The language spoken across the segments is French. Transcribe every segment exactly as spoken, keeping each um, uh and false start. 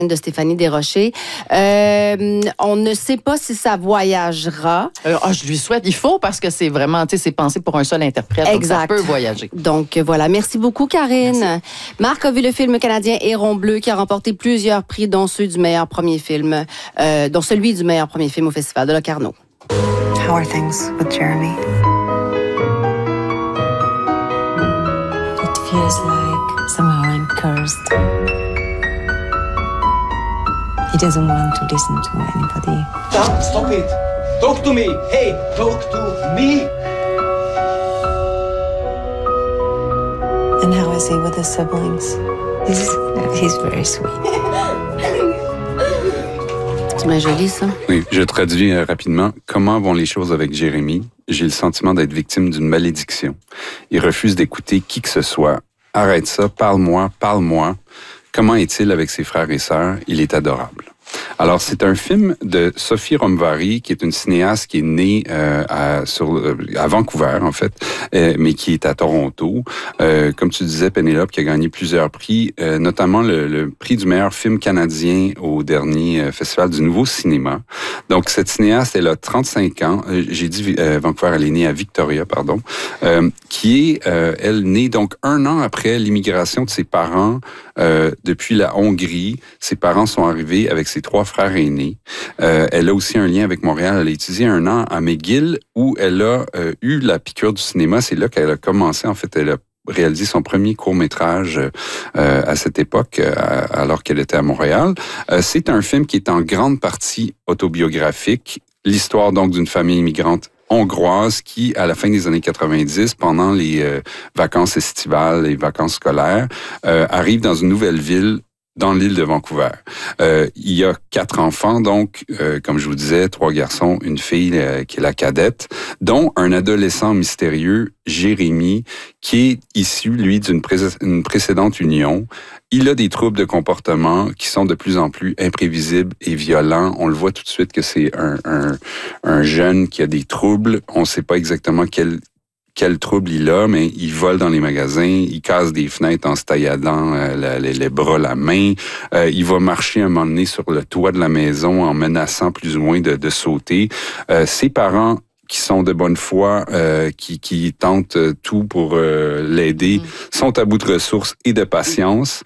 de Stéphanie Desrochers. Euh, on ne sait pas si ça voyagera. Euh, oh, je lui souhaite, il faut parce que c'est vraiment, tu sais, c'est pensé pour un seul interprète, exact. Donc ça peut voyager. Donc voilà, merci beaucoup Karine. Merci. Marc a vu le film canadien Héron Bleu qui a remporté plusieurs prix, dont ceux du meilleur premier film, euh, dont celui du meilleur premier film au Festival de Locarno. How are things with Jeremy? It feels like somehow I'm cursed. He doesn't want to listen to anybody. Stop, stop it. Talk to me. Hey, talk to me. And how is he with his siblings? He's, he's very sweet. C'est bien joli, ça. Oui, je traduis euh, rapidement. Comment vont les choses avec Jérémy? J'ai le sentiment d'être victime d'une malédiction. Il refuse d'écouter qui que ce soit. Arrête ça, parle-moi, parle-moi. Comment est-il avec ses frères et sœurs? Il est adorable. Alors, c'est un film de Sophie Romvari, qui est une cinéaste qui est née euh, à, sur, euh, à Vancouver, en fait, euh, mais qui est à Toronto. Euh, comme tu disais, Pénélope, qui a gagné plusieurs prix, euh, notamment le, le prix du meilleur film canadien au dernier euh, Festival du Nouveau Cinéma. Donc, cette cinéaste, elle a trente-cinq ans. Euh, j'ai dit euh, Vancouver, elle est née à Victoria, pardon, euh, qui est, euh, elle, née donc un an après l'immigration de ses parents euh, depuis la Hongrie. Ses parents sont arrivés avec ses trois frères aînés. Euh, elle a aussi un lien avec Montréal. Elle a étudié un an à McGill où elle a euh, eu la piqûre du cinéma. C'est là qu'elle a commencé. En fait, elle a réalisé son premier court-métrage euh, à cette époque, euh, alors qu'elle était à Montréal. Euh, c'est un film qui est en grande partie autobiographique. L'histoire donc d'une famille immigrante hongroise qui, à la fin des années quatre-vingt-dix, pendant les euh, vacances estivales, les vacances scolaires, euh, arrive dans une nouvelle ville dans l'île de Vancouver. Euh, il y a quatre enfants, donc, euh, comme je vous disais, trois garçons, une fille euh, qui est la cadette, dont un adolescent mystérieux, Jérémy, qui est issu, lui, d'une pré- une précédente union. Il a des troubles de comportement qui sont de plus en plus imprévisibles et violents. On le voit tout de suite que c'est un, un, un jeune qui a des troubles. On ne sait pas exactement quel quel trouble il a, mais il vole dans les magasins, il casse des fenêtres en se tailladant euh, les, les bras, la main. Euh, il va marcher un moment donné sur le toit de la maison en menaçant plus ou moins de, de sauter. Euh, ses parents, qui sont de bonne foi, euh, qui, qui tentent tout pour euh, l'aider, mmh. sont à bout de ressources et de patience.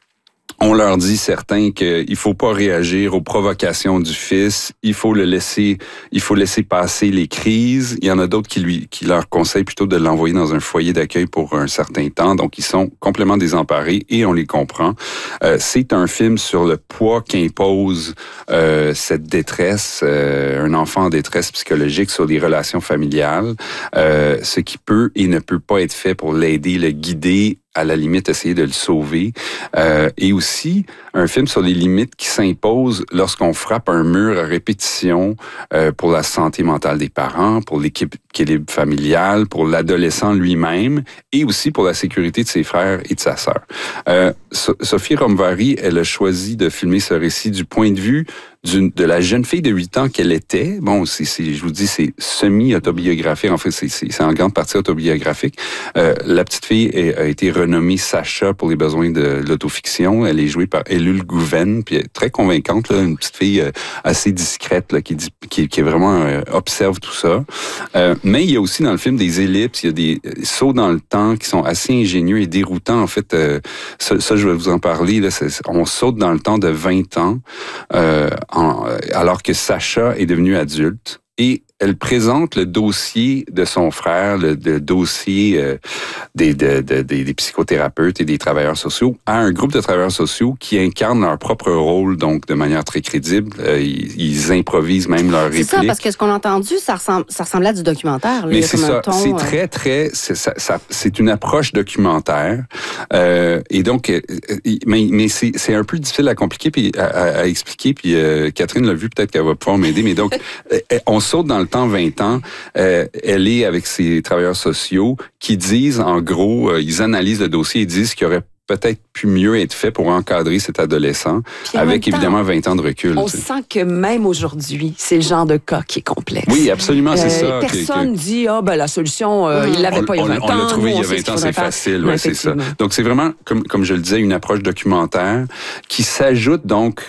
On leur dit certains qu'il faut pas réagir aux provocations du fils, il faut le laisser, il faut laisser passer les crises. Il y en a d'autres qui lui, qui leur conseillent plutôt de l'envoyer dans un foyer d'accueil pour un certain temps. Donc ils sont complètement désemparés et on les comprend. Euh, c'est un film sur le poids qu'impose euh, cette détresse, euh, un enfant en détresse psychologique sur les relations familiales, euh, ce qui peut et ne peut pas être fait pour l'aider, le guider, à la limite essayer de le sauver. Euh, et aussi, un film sur les limites qui s'imposent lorsqu'on frappe un mur à répétition euh, pour la santé mentale des parents, pour l'équipe équilibre familial, pour l'adolescent lui-même et aussi pour la sécurité de ses frères et de sa sœur. Euh, so- Sophie Romvari, elle a choisi de filmer ce récit du point de vue d'une, de la jeune fille de huit ans qu'elle était. Bon, c'est, c'est, je vous dis, c'est semi-autobiographique. En fait, c'est, c'est, c'est en grande partie autobiographique. Euh, la petite fille est, a été renommée Sacha pour les besoins de l'autofiction. Elle est jouée par Elul Gouven, puis elle est très convaincante, là, une petite fille euh, assez discrète, là, qui, dit, qui, qui est vraiment euh, observe tout ça. Euh, mais il y a aussi dans le film des ellipses, il y a des sauts dans le temps qui sont assez ingénieux et déroutants. En fait, euh, ça, ça, je vais vous en parler. Là, c'est, on saute dans le temps de vingt ans, euh, en, alors que Sacha est devenue adulte. Et elle présente le dossier de son frère, le, le dossier euh, des, de, de, des, des psychothérapeutes et des travailleurs sociaux à un groupe de travailleurs sociaux qui incarnent leur propre rôle, donc de manière très crédible. Euh, ils, ils improvisent même leur réplique. C'est ça, parce que ce qu'on a entendu, ça, ressemble, ça ressemblait à du documentaire. Là, mais c'est ça, ton, c'est euh... très, très... C'est, ça, ça, c'est une approche documentaire. Euh, et donc, euh, mais, mais c'est, c'est un peu difficile à compliquer puis à, à, à expliquer. Puis euh, Catherine l'a vu, peut-être qu'elle va pouvoir m'aider. Mais donc, on saute dans le temps vingt ans, euh, elle est avec ses travailleurs sociaux qui disent, en gros, euh, ils analysent le dossier et disent qu'il y aurait peut-être pu mieux être fait pour encadrer cet adolescent, avec temps, évidemment vingt ans de recul. On sent que même aujourd'hui, c'est le genre de cas qui est complexe. Oui, absolument, c'est euh, ça. Personne que, que... dit, ah oh, ben la solution, euh, il l'avait pas il y a vingt on, ans. On l'a trouvé nous, il y a vingt ans, c'est facile, ouais, c'est ça. Donc c'est vraiment, comme, comme je le disais, une approche documentaire qui s'ajoute donc